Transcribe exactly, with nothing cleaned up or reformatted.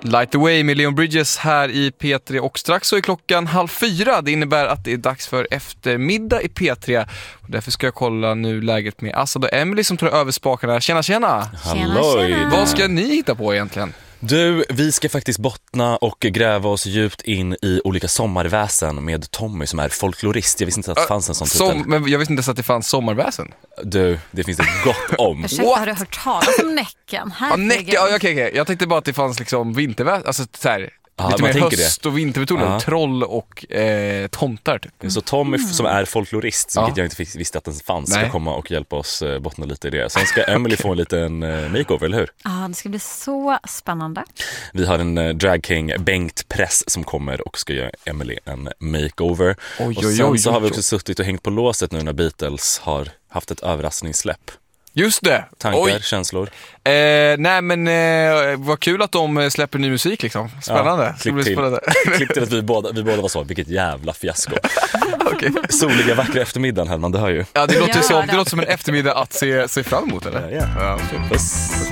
Light Away med Leon Bridges här i P tre och strax så är klockan halv fyra. Det innebär att det är dags för eftermiddag i P tre. Och därför ska jag kolla nu läget med Assad och Emily som tar över spakarna. Tjena, tjena! Halloj! Vad ska ni hitta på egentligen? Du, vi ska faktiskt bottna och gräva oss djupt in i olika sommarväsen med Tommy som är folklorist. Jag visste inte att det fanns en sån titel. Som, men jag visste inte ens att det fanns sommarväsen. Du, det finns det gott om. Ursäkta, har du hört talas om Näcken? Ja, Näcken, ja, okej, okej. Jag tänkte bara att det fanns liksom vinterväsen, alltså så här, Ja, lite man mer tänker höst det. och vinterbetoner, Ja. troll och eh, tomtar typ. Så Tommy Mm. som är folklorist, Ja. vilket jag inte fick, visste att den fanns, ska Nej. komma och hjälpa oss eh, bottna lite i det. Sen ska Emily få en liten eh, makeover, eller hur? Ja, det ska bli så spännande. Vi har en eh, drag king, Bengt Press, som kommer och ska göra Emily en makeover. Oj, och oj, sen oj, så har vi oj, också suttit och hängt på låset nu när Beatles har haft ett överraskningssläpp. Just det. Tankar, Oj. känslor? Eh, nej men eh, vad kul att de släpper ny musik liksom. Spännande. Ja, Det klipp blir till. spännande. Klipp till att vi båda, vi båda var så, vilket jävla fiasko. Okej. Soliga, vackra eftermiddagen, Hellman, det hör ju. Ja, det låter, Ja, som, det. det låter som en eftermiddag att se, se fram emot, eller? Ja, ja. Ja. Puss.